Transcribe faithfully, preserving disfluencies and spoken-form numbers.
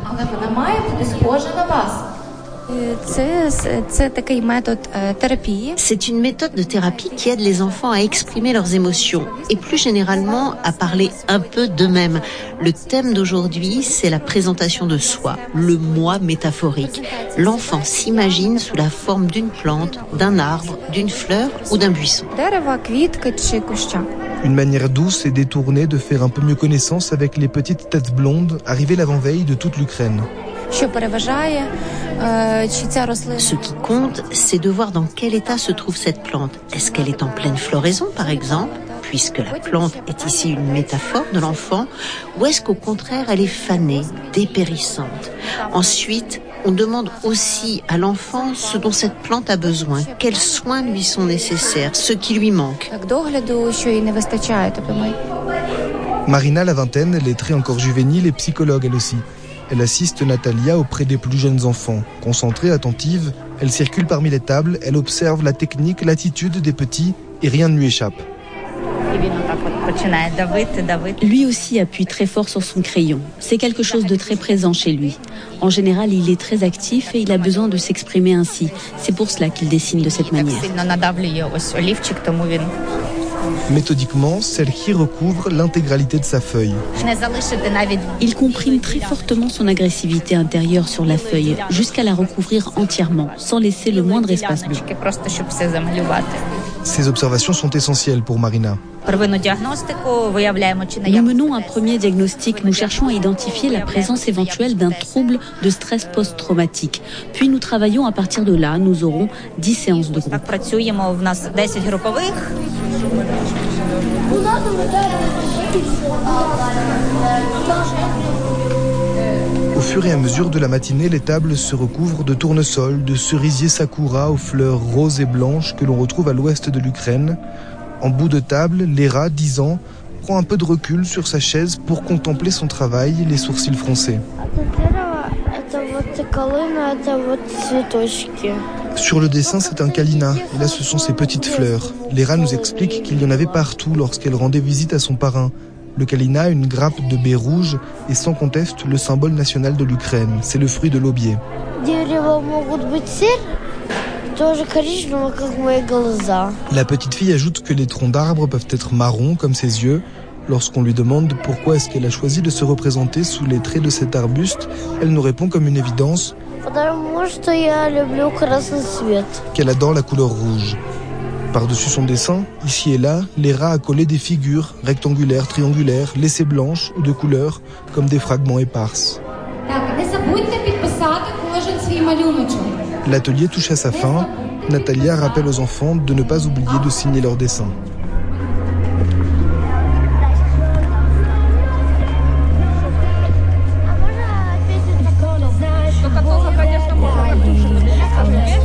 C'est une méthode de thérapie qui aide les enfants à exprimer leurs émotions et plus généralement à parler un peu d'eux-mêmes. Le thème d'aujourd'hui, c'est la présentation de soi, le moi métaphorique. L'enfant s'imagine sous la forme d'une plante, d'un arbre, d'une fleur ou d'un buisson. Une manière douce et détournée de faire un peu mieux connaissance avec les petites têtes blondes arrivées l'avant-veille de toute l'Ukraine. Ce qui compte, c'est de voir dans quel état se trouve cette plante. Est-ce qu'elle est en pleine floraison, par exemple, puisque la plante est ici une métaphore de l'enfant, ou est-ce qu'au contraire, elle est fanée, dépérissante? Ensuite, on demande aussi à l'enfant ce dont cette plante a besoin, quels soins lui sont nécessaires, ce qui lui manque. Marina, la vingtaine, elle est très encore juvénile et psychologue elle aussi. Elle assiste Natalia auprès des plus jeunes enfants. Concentrée, attentive, elle circule parmi les tables, elle observe la technique, l'attitude des petits et rien ne lui échappe. Lui aussi appuie très fort sur son crayon. C'est quelque chose de très présent chez lui. En général, il est très actif et il a besoin de s'exprimer ainsi. C'est pour cela qu'il dessine de cette manière. Méthodiquement, Serhi recouvre l'intégralité de sa feuille. Il comprime très fortement son agressivité intérieure sur la feuille, jusqu'à la recouvrir entièrement, sans laisser le moindre espace bleu. Ces observations sont essentielles pour Marina. Nous menons un premier diagnostic. Nous cherchons à identifier la présence éventuelle d'un trouble de stress post-traumatique. Puis nous travaillons à partir de là. Nous aurons dix séances de groupe. Au fur et à mesure de la matinée, les tables se recouvrent de tournesols, de cerisiers sakura aux fleurs roses et blanches que l'on retrouve à l'ouest de l'Ukraine. En bout de table, Lera, dix ans, prend un peu de recul sur sa chaise pour contempler son travail, les sourcils froncés. Sur le dessin, c'est un kalina, et là ce sont ses petites fleurs. Lera nous explique qu'il y en avait partout lorsqu'elle rendait visite à son parrain. Le kalina, une grappe de baies rouges, est sans conteste le symbole national de l'Ukraine. C'est le fruit de l'aubier. La petite fille ajoute que les troncs d'arbres peuvent être marrons comme ses yeux. Lorsqu'on lui demande pourquoi est-ce qu'elle a choisi de se représenter sous les traits de cet arbuste, elle nous répond comme une évidence qu'elle adore la couleur rouge. Par-dessus son dessin, ici et là, Lera a collé des figures rectangulaires, triangulaires, laissées blanches ou de couleur, comme des fragments éparses. L'atelier touche à sa fin. Natalia rappelle aux enfants de ne pas oublier de signer leurs dessins.